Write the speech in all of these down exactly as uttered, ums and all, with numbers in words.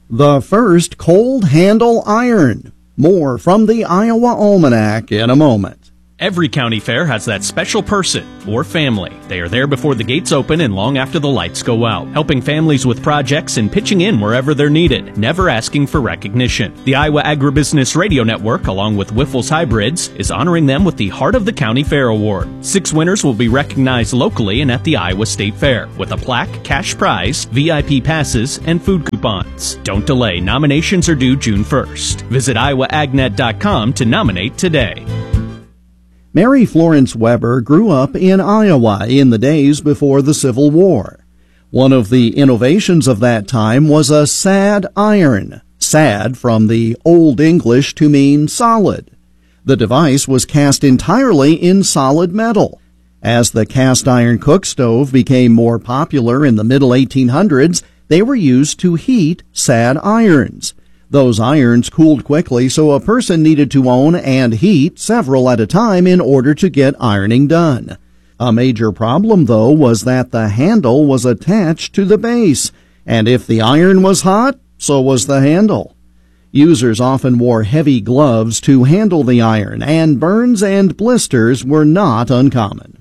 The first cold handle iron. More from the Iowa Almanac in a moment. Every county fair has that special person or family. They are there before the gates open and long after the lights go out, helping families with projects and pitching in wherever they're needed, never asking for recognition. The Iowa Agribusiness Radio Network, along with Wiffles Hybrids, is honoring them with the Heart of the County Fair Award. Six winners will be recognized locally and at the Iowa State Fair, with a plaque, cash prize, V I P passes, and food coupons. Don't delay. Nominations are due June first. Visit iowa agnet dot com to nominate today. Mary Florence Weber grew up in Iowa in the days before the Civil War. One of the innovations of that time was a sad iron, sad from the Old English to mean solid. The device was cast entirely in solid metal. As the cast iron cook stove became more popular in the middle eighteen hundreds, they were used to heat sad irons. Those irons cooled quickly, so a person needed to own and heat several at a time in order to get ironing done. A major problem, though, was that the handle was attached to the base, and if the iron was hot, so was the handle. Users often wore heavy gloves to handle the iron, and burns and blisters were not uncommon.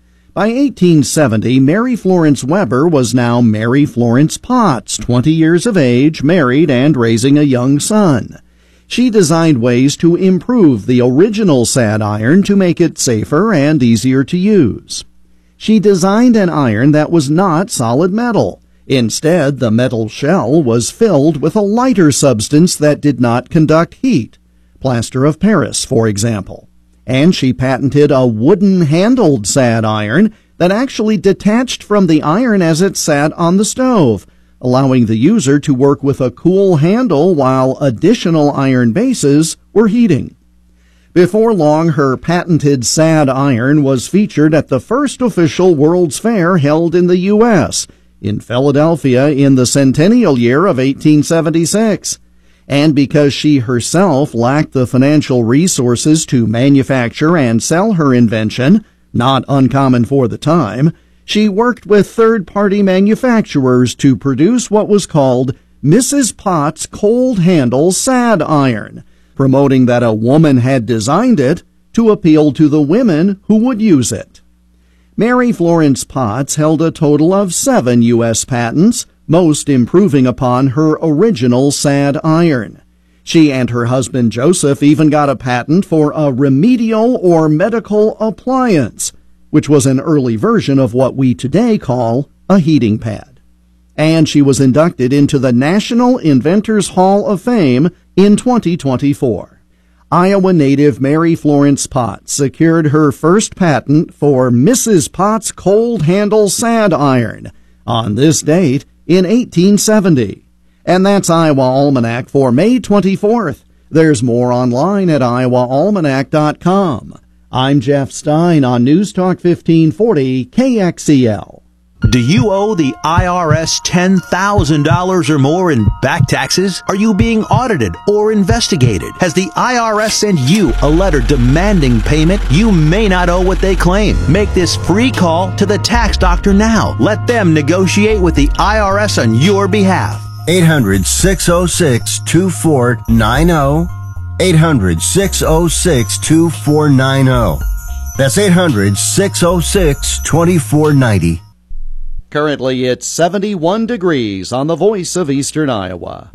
By eighteen seventy, Mary Florence Weber was now Mary Florence Potts, twenty years of age, married, and raising a young son. She designed ways to improve the original sad iron to make it safer and easier to use. She designed an iron that was not solid metal. Instead, the metal shell was filled with a lighter substance that did not conduct heat, plaster of Paris, for example. And she patented a wooden-handled sad iron that actually detached from the iron as it sat on the stove, allowing the user to work with a cool handle while additional iron bases were heating. Before long, her patented sad iron was featured at the first official World's Fair held in the U S, in Philadelphia in the centennial year of eighteen seventy-six. And because she herself lacked the financial resources to manufacture and sell her invention, not uncommon for the time, she worked with third-party manufacturers to produce what was called Missus Potts Cold Handle Sad Iron, promoting that a woman had designed it to appeal to the women who would use it. Mary Florence Potts held a total of seven U S patents, most improving upon her original sad iron. She and her husband Joseph even got a patent for a remedial or medical appliance, which was an early version of what we today call a heating pad. And she was inducted into the National Inventors Hall of Fame in twenty twenty-four. Iowa native Mary Florence Potts secured her first patent for Missus Potts Cold Handle Sad Iron on this date in eighteen seventy. And that's Iowa Almanac for May twenty-fourth. There's more online at iowa almanac dot com. I'm Jeff Stein on News Talk fifteen forty K X E L. Do you owe the I R S ten thousand dollars or more in back taxes? Are you being audited or investigated? Has the I R S sent you a letter demanding payment? You may not owe what they claim. Make this free call to the tax doctor now. Let them negotiate with the I R S on your behalf. eight hundred, six oh six, two four nine oh. eight hundred, six oh six, two four nine oh. That's eight hundred, six oh six, two four nine oh. Currently, it's seventy-one degrees on the Voice of Eastern Iowa.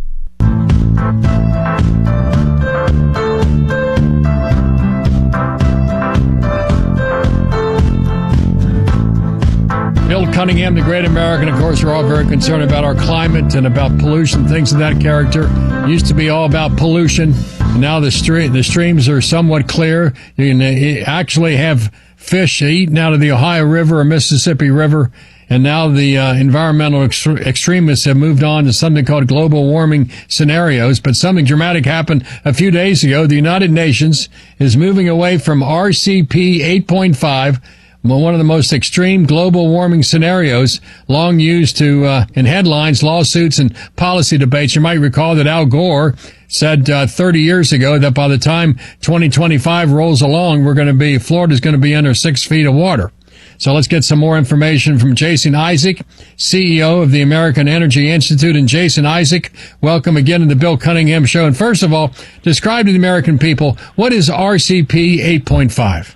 Bill Cunningham, the great American, of course, we're all very concerned about our climate and about pollution, things of that character. It used to be all about pollution. Now the, stre- the streams are somewhat clear. You can uh, actually have fish eaten out of the Ohio River or Mississippi River. And now the uh, environmental ext- extremists have moved on to something called global warming scenarios. But something dramatic happened a few days ago. The United Nations is moving away from R C P eight point five, one of the most extreme global warming scenarios, long used to uh, in headlines, lawsuits, and policy debates. You might recall that Al Gore said uh, thirty years ago that by the time twenty twenty-five rolls along, we're going to be Florida's going to be under six feet of water. So let's get some more information from Jason Isaac, C E O of the American Energy Institute. And Jason Isaac, welcome again to the Bill Cunningham Show. And first of all, describe to the American people, what is R C P eight point five?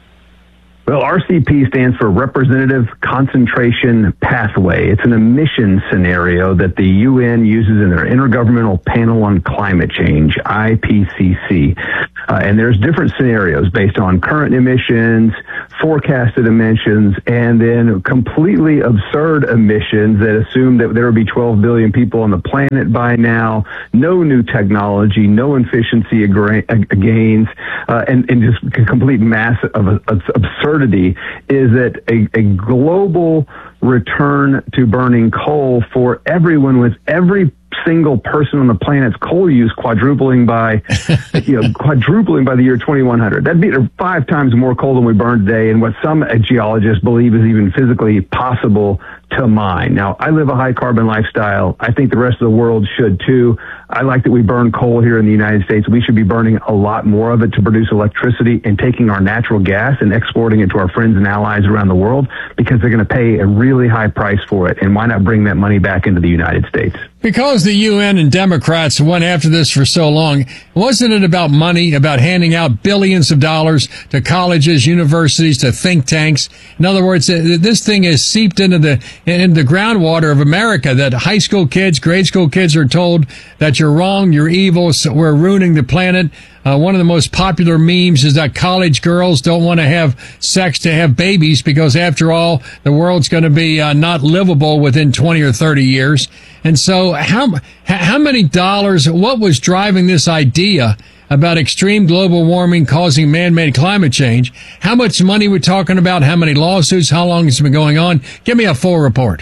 Well, R C P stands for Representative Concentration Pathway. It's an emission scenario that the U N uses in their Intergovernmental Panel on Climate Change, I P C C. Uh, and there's different scenarios based on current emissions, forecasted emissions, and then completely absurd emissions that assume that there will be twelve billion people on the planet by now, no new technology, no efficiency gains, uh, and, and just a complete mass of, of absurdity is that a, a global return to burning coal for everyone, with every single person on the planet's coal use quadrupling by, you know, quadrupling by the year twenty-one hundred. That'd be five times more coal than we burn today, and what some geologists believe is even physically possible to mine. Now, I live a high carbon lifestyle. I think the rest of the world should too. I like that we burn coal here in the United States. We should be burning a lot more of it to produce electricity and taking our natural gas and exporting it to our friends and allies around the world, because they're going to pay a really high price for it. And why not bring that money back into the United States? Because the U N and Democrats went after this for so long, wasn't it about money, about handing out billions of dollars to colleges, universities, to think tanks? In other words, this thing is seeped into the in the groundwater of America, that high school kids, grade school kids are told that you're wrong, you're evil, so we're ruining the planet. Uh, one of the most popular memes is that college girls don't want to have sex to have babies, because after all, the world's going to be uh, not livable within twenty or thirty years. And so how, how many dollars, what was driving this idea about extreme global warming causing man-made climate change? How much money we're talking about? How many lawsuits? How long has it been going on? Give me a full report.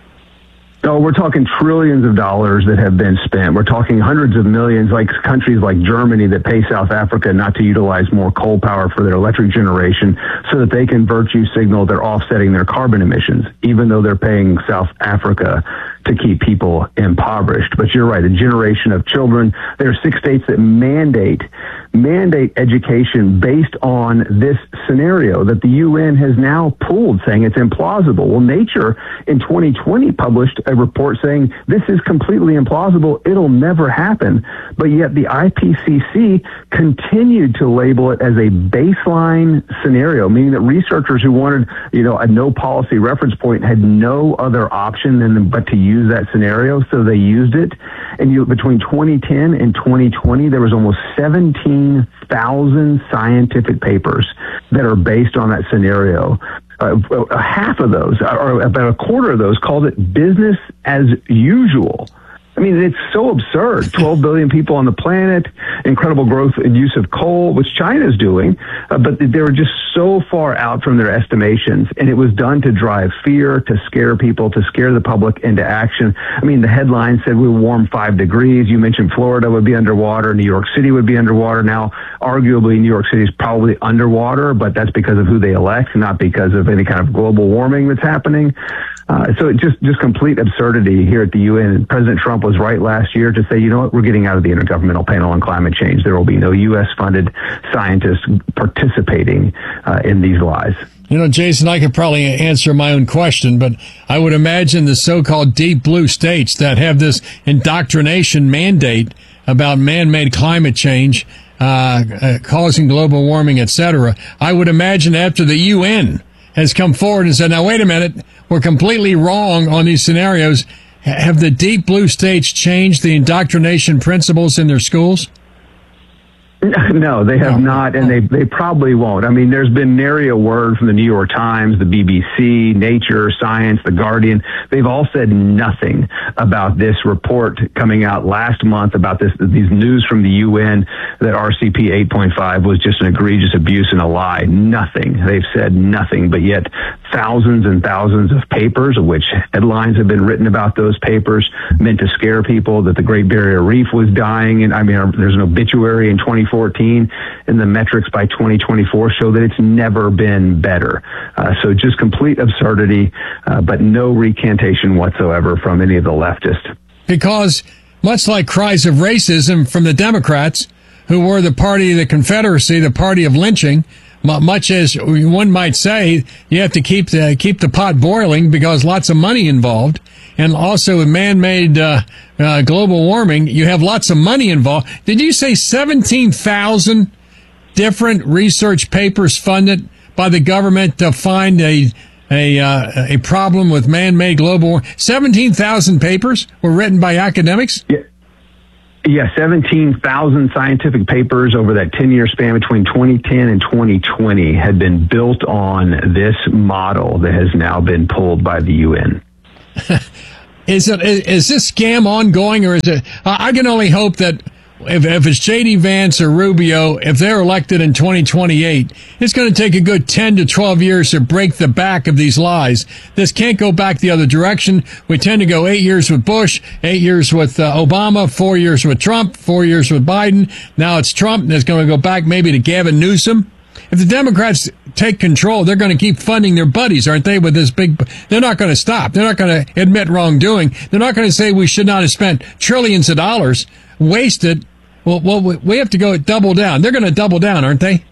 Oh, we're talking trillions of dollars that have been spent. We're talking hundreds of millions, like countries like Germany that pay South Africa not to utilize more coal power for their electric generation so that they can virtue signal they're offsetting their carbon emissions, even though they're paying South Africa to keep people impoverished. But you're right, a generation of children. There are six states that mandate mandate education based on this scenario that the U N has now pulled, saying it's implausible. Well, Nature in twenty twenty published a report saying this is completely implausible. It'll never happen. But yet the I P C C continued to label it as a baseline scenario, meaning that researchers who wanted, you know, a no policy reference point had no other option than but to use that scenario. So they used it. And you, between twenty ten and twenty twenty, there was almost seventeen thousand scientific papers that are based on that scenario. Uh, half of those, or about a quarter of those, called it business as usual. I mean, it's so absurd. twelve billion people on the planet, incredible growth and use of coal, which China's doing, uh, but they were just so far out from their estimations. And it was done to drive fear, to scare people, to scare the public into action. I mean, the headline said we'll warm five degrees. You mentioned Florida would be underwater. New York City would be underwater. Now, arguably, New York City is probably underwater, but that's because of who they elect, not because of any kind of global warming that's happening. Uh, so it just, just complete absurdity here at the U N. And President Trump was right last year to say, you know what, we're getting out of the Intergovernmental Panel on Climate Change. There will be no U S-funded scientists participating uh, in these lies. You know, Jason, I could probably answer my own question, but I would imagine the so-called deep blue states that have this indoctrination mandate about man-made climate change, uh, uh causing global warming, et cetera. I would imagine after the U N has come forward and said, now, wait a minute, we're completely wrong on these scenarios. Have the deep blue states changed the indoctrination principles in their schools? No, they have no. not, and they, they probably won't. I mean, there's been nary a word from the New York Times, the B B C, Nature, Science, The Guardian. They've all said nothing about this report coming out last month about this, these news from the U N that R C P eight point five was just an egregious abuse and a lie. Nothing. They've said nothing, but yet thousands and thousands of papers, of which headlines have been written about those papers, meant to scare people that the Great Barrier Reef was dying. And I mean, there's an obituary in twenty fourteen, and the metrics by twenty twenty-four show that it's never been better. Uh, so just complete absurdity, uh, but no recantation whatsoever from any of the leftists. Because much like cries of racism from the Democrats, who were the party of the Confederacy, the party of lynching, much as one might say, you have to keep the keep the pot boiling because lots of money involved, and also with man-made uh, uh, global warming, you have lots of money involved. Did you say seventeen thousand different research papers funded by the government to find a a uh, a problem with man-made global warming? seventeen thousand papers were written by academics? Yeah. Yeah, seventeen thousand scientific papers over that ten-year span between twenty ten and twenty twenty had been built on this model that has now been pulled by the U N. Is it is this scam ongoing, or is it? I can only hope that if, if it's J D Vance or Rubio, if they're elected in twenty twenty-eight, it's going to take a good ten to twelve years to break the back of these lies. This can't go back the other direction. We tend to go eight years with Bush, eight years with uh, Obama, four years with Trump, four years with Biden. Now it's Trump, and it's going to go back maybe to Gavin Newsom. If the Democrats take control, they're going to keep funding their buddies, aren't they, with this big... They're not going to stop. They're not going to admit wrongdoing. They're not going to say we should not have spent trillions of dollars wasted. Well, well, we have to go double down. They're going to double down, aren't they?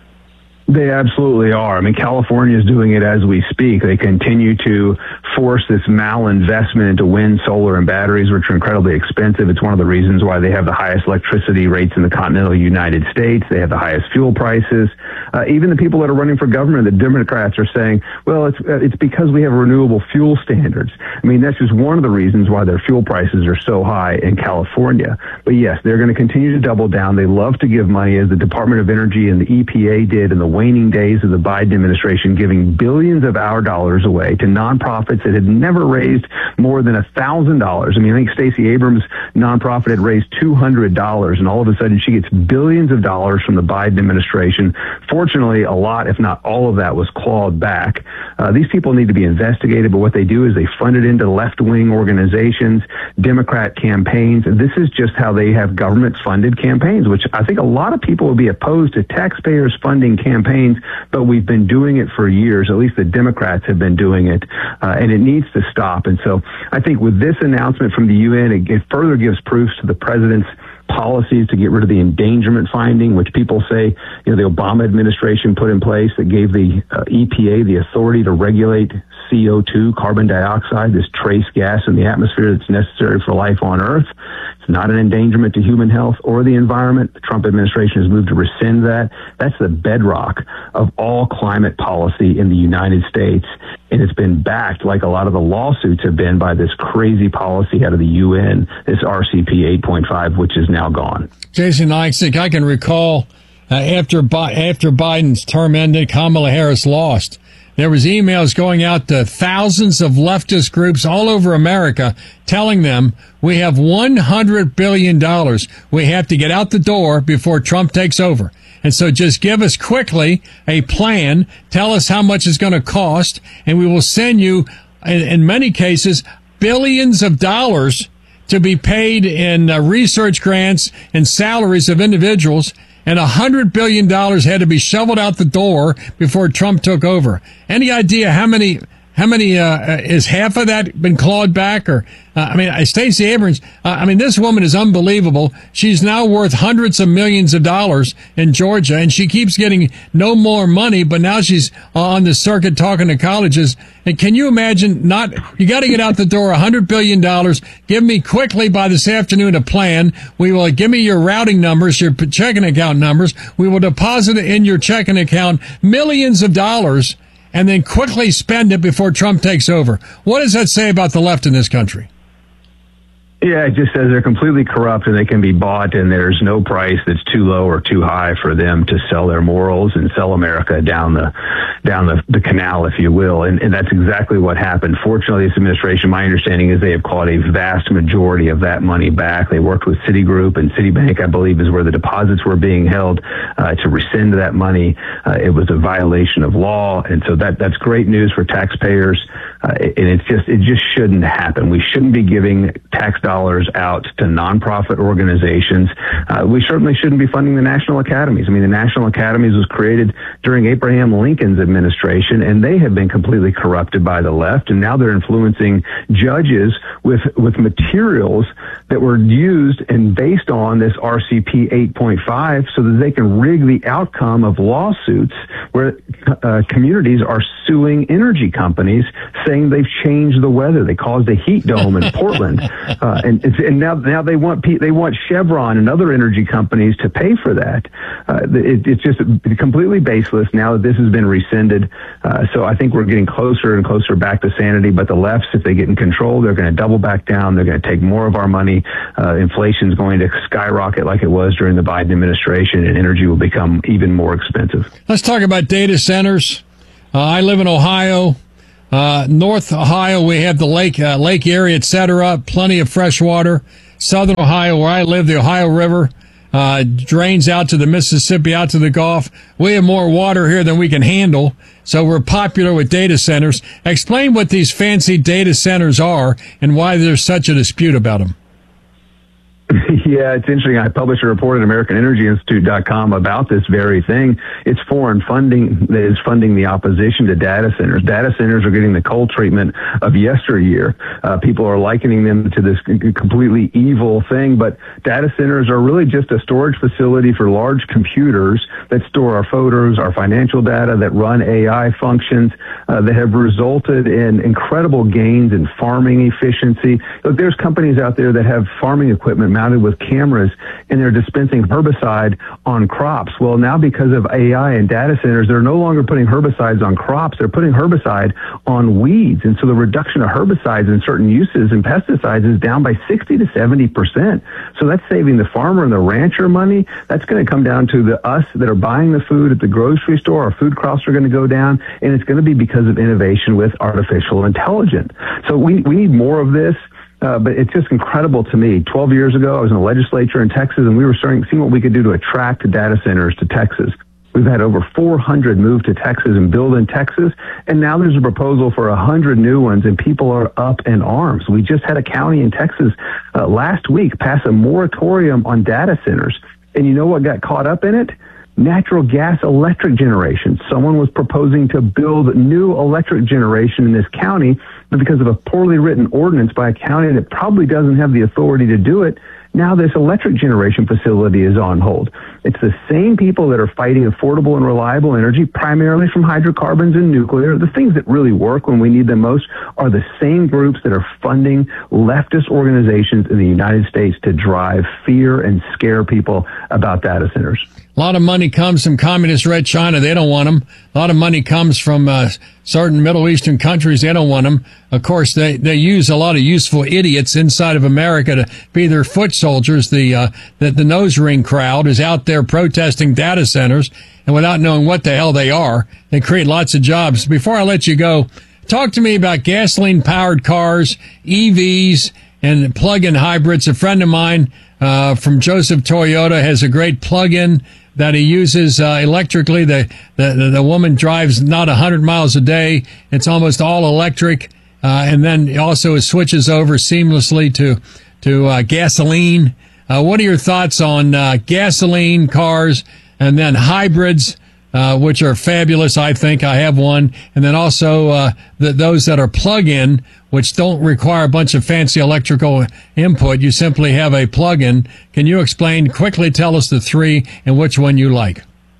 They absolutely are. I mean, California is doing it as we speak. They continue to force this malinvestment into wind, solar, and batteries, which are incredibly expensive. It's one of the reasons why they have the highest electricity rates in the continental United States. They have the highest fuel prices. Uh, even the people that are running for governor, the Democrats, are saying, well, it's uh, it's because we have renewable fuel standards. I mean, that's just one of the reasons why their fuel prices are so high in California. But yes, they're going to continue to double down. They love to give money, as the Department of Energy and the E P A did in the waning days of the Biden administration, giving billions of our dollars away to nonprofits that had never raised more than a thousand dollars. I mean, I think Stacey Abrams' nonprofit had raised two hundred dollars, and all of a sudden she gets billions of dollars from the Biden administration. Fortunately, a lot, if not all of that, was clawed back. Uh, these people need to be investigated, but what they do is they fund it into left-wing organizations, Democrat campaigns. This is just how they have government-funded campaigns, which I think a lot of people would be opposed to taxpayers funding campaigns. But we've been doing it for years. At least the Democrats have been doing it, uh, and it needs to stop. And so I think with this announcement from the U N, it, it further gives proofs to the president's policies to get rid of the endangerment finding, which people say, you know, the Obama administration put in place that gave the uh, E P A the authority to regulate C O two, carbon dioxide, this trace gas in the atmosphere that's necessary for life on Earth. It's not an endangerment to human health or the environment. The Trump administration has moved to rescind that. That's the bedrock of all climate policy in the United States. And it's been backed, like a lot of the lawsuits have been, by this crazy policy out of the U N, this R C P eight point five, which is now gone. Jason Isaac, I can recall uh, after Bi- after Biden's term ended, Kamala Harris lost. There was emails going out to thousands of leftist groups all over America telling them we have one hundred billion dollars. We have to get out the door before Trump takes over. And so just give us quickly a plan. Tell us how much it's going to cost, and we will send you, in, in many cases, billions of dollars to be paid in uh, research grants and salaries of individuals. And one hundred billion dollars had to be shoveled out the door before Trump took over. Any idea how many, how many, uh, is half of that been clawed back? Or, uh, I mean, Stacey Abrams, uh, I mean, this woman is unbelievable. She's now worth hundreds of millions of dollars in Georgia, and she keeps getting no more money, but now she's on the circuit talking to colleges. And can you imagine not, you got to get out the door one hundred billion dollars. Give me quickly by this afternoon a plan. We will give me your routing numbers, your checking account numbers. We will deposit in your checking account millions of dollars and then quickly spend it before Trump takes over. What does that say about the left in this country? Yeah, it just says they're completely corrupt and they can be bought, and there's no price that's too low or too high for them to sell their morals and sell America down the down the, the canal, if you will. And, and that's exactly what happened. Fortunately, this administration, my understanding is they have clawed a vast majority of that money back. They worked with Citigroup, and Citibank, I believe, is where the deposits were being held uh, to rescind that money. Uh, it was a violation of law, and so that that's great news for taxpayers. Uh, and it's just it just shouldn't happen. We shouldn't be giving tax dollars out to nonprofit organizations. Uh, we certainly shouldn't be funding the national academies. I mean, the national academies was created during Abraham Lincoln's administration, and they have been completely corrupted by the left. And now they're influencing judges with with materials that were used and based on this R C P eight point five so that they can rig the outcome of lawsuits where uh, communities are suing energy companies saying they've changed the weather. They caused a heat dome in Portland. Uh, and, it's, and now, now they want they want Chevron and other energy companies to pay for that. Uh, it, it's just completely baseless now that this has been rescinded. Uh, so I think we're getting closer and closer back to sanity. But the lefts, if they get in control, they're going to double back down. They're going to take more of our money. Uh, inflation is going to skyrocket like it was during the Biden administration, and energy will become even more expensive. Let's talk about data centers. Uh, I live in Ohio. Uh, North Ohio, we have the lake, uh, lake area, et cetera. Plenty of fresh water. Southern Ohio, where I live, the Ohio River uh, drains out to the Mississippi, out to the Gulf. We have more water here than we can handle, so we're popular with data centers. Explain what these fancy data centers are and why there's such a dispute about them. Yeah, it's interesting. I published a report at American Energy Institute dot com about this very thing. It's foreign funding that is funding the opposition to data centers. Data centers are getting the cold treatment of yesteryear. Uh, people are likening them to this completely evil thing, but data centers are really just a storage facility for large computers that store our photos, our financial data, that run A I functions, uh, that have resulted in incredible gains in farming efficiency. Look, there's companies out there that have farming equipment mounted with cameras, and they're dispensing herbicide on crops. Well, now because of A I and data centers, they're no longer putting herbicides on crops. They're putting herbicide on weeds. And so the reduction of herbicides in certain uses and pesticides is down by sixty to seventy percent. So that's saving the farmer and the rancher money. That's going to come down to the us that are buying the food at the grocery store. Our food costs are going to go down, and it's going to be because of innovation with artificial intelligence. So we, we need more of this. Uh, but it's just incredible to me. Twelve years ago, I was in the legislature in Texas, and we were starting seeing what we could do to attract data centers to Texas. We've had over four hundred move to Texas and build in Texas, and now there's a proposal for one hundred new ones, and people are up in arms. We just had a county in Texas uh, last week pass a moratorium on data centers, and you know what got caught up in it? Natural gas electric generation. Someone was proposing to build new electric generation in this county, but because of a poorly written ordinance by a county that probably doesn't have the authority to do it, now this electric generation facility is on hold. It's the same people that are fighting affordable and reliable energy, primarily from hydrocarbons and nuclear. The things that really work when we need them most are the same groups that are funding leftist organizations in the United States to drive fear and scare people about data centers. A lot of money comes from communist red China. They don't want them. A lot of money comes from uh, certain Middle Eastern countries. They don't want them. Of course, they, they use a lot of useful idiots inside of America to be their foot soldiers. The, uh, the, the nose ring crowd is out there protesting data centers, and without knowing what the hell they are, they create lots of jobs. Before I let you go, talk to me about gasoline-powered cars, E Vs, and plug-in hybrids. A friend of mine uh, from Joseph Toyota has a great plug-in that he uses uh, electrically. The, the the woman drives not one hundred miles a day. It's almost all electric, uh, and then also it switches over seamlessly to to uh, gasoline. Uh, what are your thoughts on uh, gasoline cars and then hybrids, uh, which are fabulous? I think I have one, and then also uh, the, those that are plug-in, which don't require a bunch of fancy electrical input. You simply have a plug-in. Can you explain, quickly tell us the three and which one you like?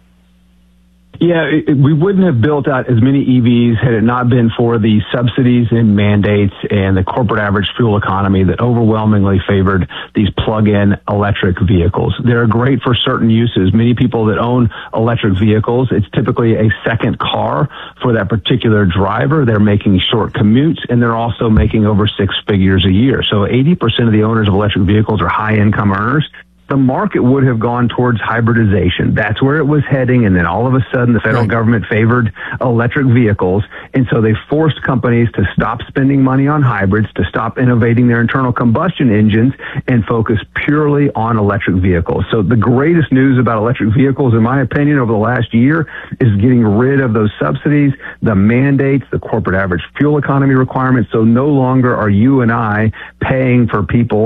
Yeah, it, we wouldn't have built out as many E Vs had it not been for the subsidies and mandates and the corporate average fuel economy that overwhelmingly favored these plug-in electric vehicles. They're great for certain uses. Many people that own electric vehicles, it's typically a second car for that particular driver. They're making short commutes, and they're also making over six figures a year. So eighty percent of the owners of electric vehicles are high-income earners. The market would have gone towards hybridization. That's where it was heading, and then all of a sudden the federal right. government favored electric vehicles, and so they forced companies to stop spending money on hybrids, to stop innovating their internal combustion engines, and focus purely on electric vehicles. So the greatest news about electric vehicles, in my opinion, over the last year is getting rid of those subsidies, the mandates, the corporate average fuel economy requirements, so no longer are you and I paying for people,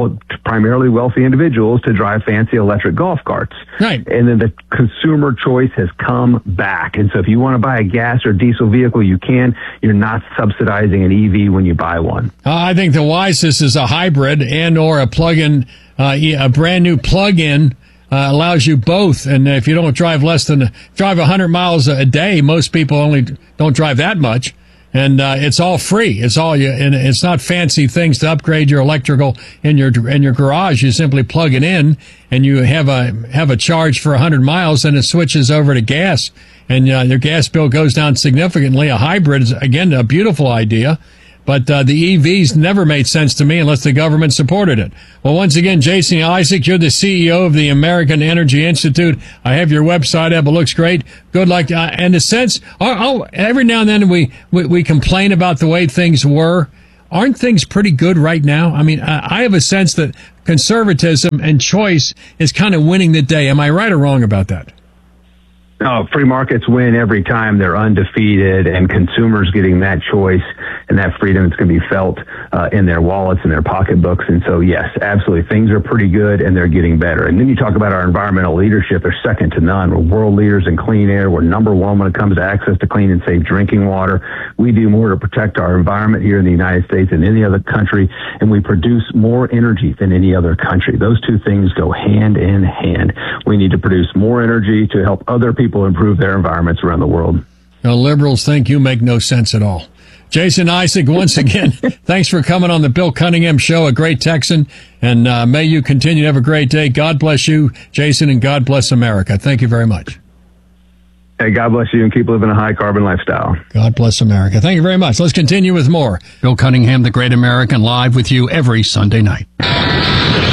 primarily wealthy individuals to drive fancy electric golf carts. Right. And then the consumer choice has come back. And so if you want to buy a gas or diesel vehicle, you can. You're not subsidizing an E V when you buy one. Uh, I think the wisest is a hybrid and or a plug-in, uh, a brand new plug-in uh, allows you both. And if you don't drive less than drive one hundred miles a day, most people only don't drive that much. And uh, it's all free. It's all you, and it's not fancy things to upgrade your electrical in your in your garage. You simply plug it in, and you have a have a charge for one hundred miles, and it switches over to gas, and uh, your gas bill goes down significantly. A hybrid is again a beautiful idea, but uh, the E Vs never made sense to me unless the government supported it. Well, once again, Jason Isaac, you're the C E O of the American Energy Institute. I have your website up. It looks great. Good luck. Uh, and a sense, oh, oh, every now and then we, we, we complain about the way things were. Aren't things pretty good right now? I mean, I, I have a sense that conservatism and choice is kind of winning the day. Am I right or wrong about that? No, free markets win every time. They're undefeated, and consumers getting that choice and that freedom is going to be felt uh, in their wallets and their pocketbooks. And so, yes, absolutely, things are pretty good, and they're getting better. And then you talk about our environmental leadership. They're second to none. We're world leaders in clean air. We're number one when it comes to access to clean and safe drinking water. We do more to protect our environment here in the United States than any other country, and we produce more energy than any other country. Those two things go hand in hand. We need to produce more energy to help other people improve their environments around the world. Now, liberals think you make no sense at all. Jason Isaac, once again, thanks for coming on the Bill Cunningham Show, a great Texan, and uh, may you continue to have a great day. God bless you, Jason, and God bless America. Thank you very much. Hey, God bless you, and keep living a high-carbon lifestyle. God bless America. Thank you very much. Let's continue with more. Bill Cunningham, the Great American, live with you every Sunday night.